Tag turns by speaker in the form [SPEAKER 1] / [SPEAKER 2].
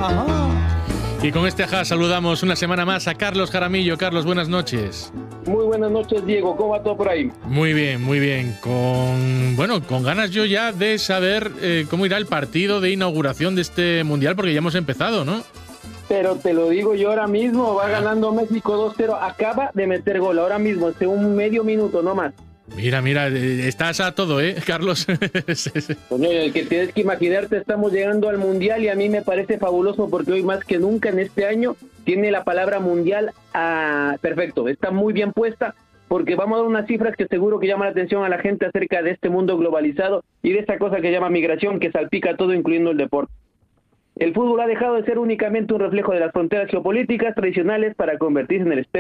[SPEAKER 1] Y con este ajá saludamos una semana más a Carlos Jaramillo. Carlos, buenas noches.
[SPEAKER 2] Muy buenas noches, Diego. ¿Cómo va todo por ahí?
[SPEAKER 1] Muy bien, muy bien. Con ganas yo ya de saber cómo irá el partido de inauguración de este Mundial, porque ya hemos empezado, ¿no?
[SPEAKER 2] Pero te lo digo yo ahora mismo, va ganando México 2-0. Acaba de meter gol ahora mismo, hace un medio minuto, no más.
[SPEAKER 1] Mira, estás a todo, Carlos.
[SPEAKER 2] Coño, el que tienes que imaginarte, estamos llegando al Mundial y a mí me parece fabuloso porque hoy más que nunca en este año tiene la palabra Mundial perfecto, está muy bien puesta porque vamos a dar unas cifras que seguro que llaman la atención a la gente acerca de este mundo globalizado y de esta cosa que llama migración que salpica todo incluyendo el deporte. El fútbol ha dejado de ser únicamente un reflejo de las fronteras geopolíticas tradicionales para convertirse en el espejo